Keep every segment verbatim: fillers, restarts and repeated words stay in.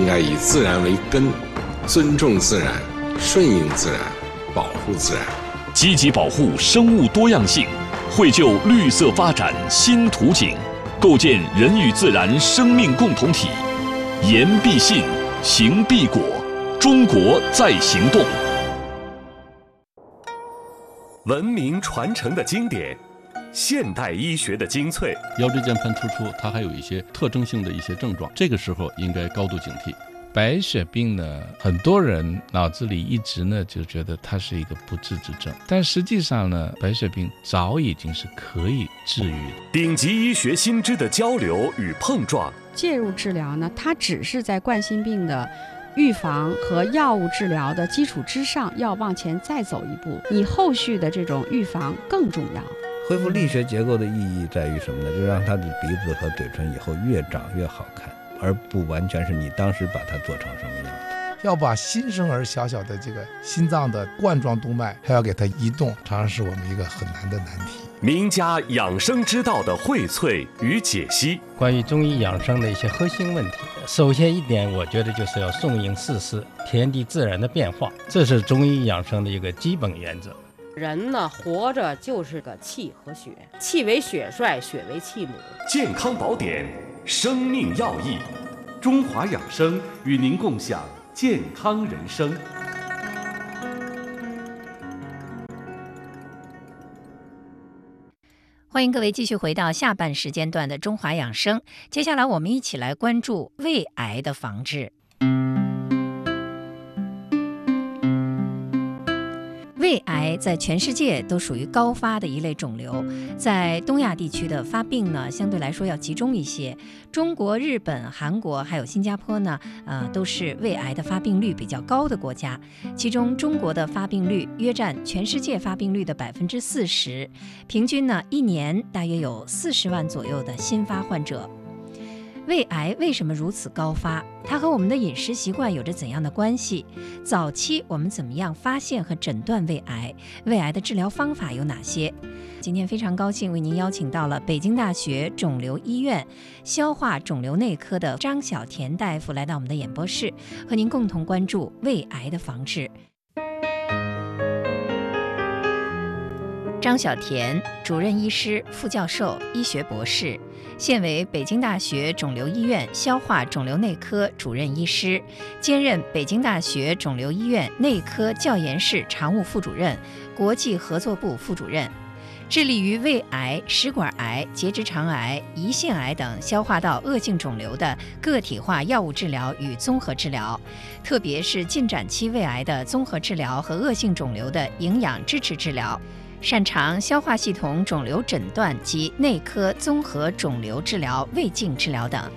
该以自然为根，尊重自然，顺应自然，保护自然， 积极保护生物多样性，绘就绿色发展新图景，构建人与自然生命共同体。言必信，行必果，中国在行动。 文明传承的经典，现代医学的精粹。 腰椎间盘突出，它还有一些特征性的一些症状，这个时候应该高度警惕。 白血病呢，很多人脑子里一直呢就觉得它是一个不治之症，但实际上呢，白血病早已经是可以治愈的。 顶级医学新知的交流与碰撞， 介入治疗呢，它只是在冠心病的预防和药物治疗的基础之上，要往前再走一步，你后续的这种预防更重要。 恢复力学结构的意义在于什么呢？就让他的鼻子和嘴唇以后越长越好看，而不完全是你当时把它做成什么样子。 要把新生儿小小的这个心脏的冠状动脉还要给它移动，常常是我们一个很难的难题。 名家养生之道的荟萃与解析， 关于中医养生的一些核心问题，首先一点，我觉得就是要顺应四时，天地自然的变化，这是中医养生的一个基本原则。 人呢，活着就是个气和血，气为血帅，血为气母。 健康宝典，生命要义，中华养生与您共享健康人生。 欢迎各位继续回到下半时间段的中华养生，接下来我们一起来关注胃癌的防治。胃癌在全世界都属于高发的一类肿瘤，在东亚地区的发病呢，相对来说要集中一些。中国、日本、韩国还有新加坡呢，呃，都是胃癌的发病率比较高的国家。其中，中国的发病率约占全世界发病率的百分之四十，平均呢一年大约有四十万左右的新发患者。胃癌为什么如此高发？它和我们的饮食习惯有着怎样的关系？早期我们怎么样发现和诊断胃癌？胃癌的治疗方法有哪些？今天非常高兴为您邀请到了北京大学肿瘤医院消化肿瘤内科的张小田大夫来到我们的演播室，和您共同关注胃癌的防治。张小田，主任医师、副教授、医学博士，现为北京大学肿瘤医院消化肿瘤内科主任医师，兼任北京大学肿瘤医院内科教研室常务副主任、国际合作部副主任，致力于胃癌、食管癌、结直肠癌、胰腺癌等消化道恶性肿瘤的个体化药物治疗与综合治疗，特别是进展期胃癌的综合治疗和恶性肿瘤的营养支持治疗。擅长消化系统肿瘤诊断及内科综合肿瘤治疗、胃镜治疗等。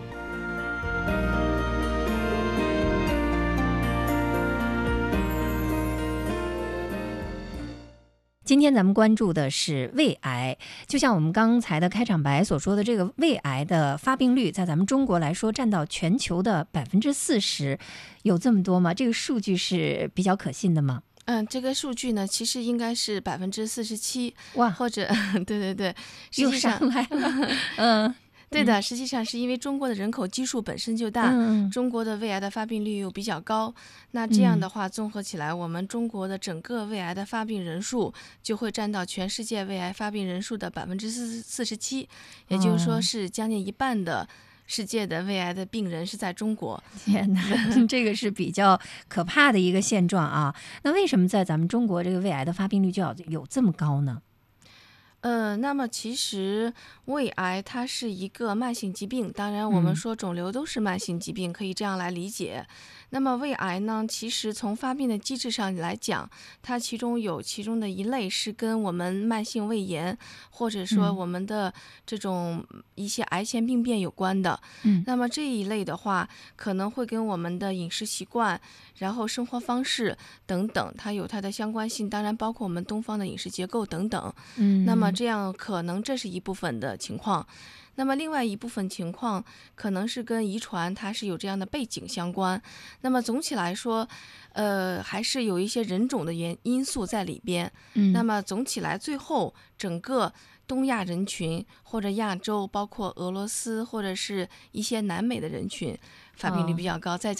今天咱们关注的是胃癌，就像我们刚才的开场白所说的，这个胃癌的发病率在咱们中国来说占到全球的百分之四十，有这么多吗？这个数据是比较可信的吗？ 嗯，这个数据呢，其实应该是百分之四十七， 哇， 或者对对对， 又上来了，嗯。 对的，实际上是因为中国的人口基数本身就大， 嗯、 中国的胃癌的发病率又比较高，那这样的话综合起来，我们中国的整个胃癌的发病人数就会占到全世界胃癌发病人数的百分之四四十七，也就是说是将近一半的世界的胃癌的病人是在中国。 天哪，这个是比较可怕的一个现状啊！那为什么在咱们中国这个胃癌的发病率就要有这么高呢？ 呃，那么其实胃癌它是一个慢性疾病，当然我们说肿瘤都是慢性疾病，嗯、可以这样来理解。那么胃癌呢，其实从发病的机制上来讲，它其中有其中的一类是跟我们慢性胃炎，或者说我们的这种一些癌前病变有关的。 嗯， 那么这一类的话，可能会跟我们的饮食习惯，然后生活方式等等，它有它的相关性，当然包括我们东方的饮食结构等等。 嗯， 那么这样可能这是一部分的情况。那么另外一部分情况可能是跟遗传它是有这样的背景相关，那么总体来说呃，还是有一些人种的原因素在里边。 嗯， 那么总起来最后整个东亚人群或者亚洲包括俄罗斯或者是一些南美的人群发病率比较高，哦、再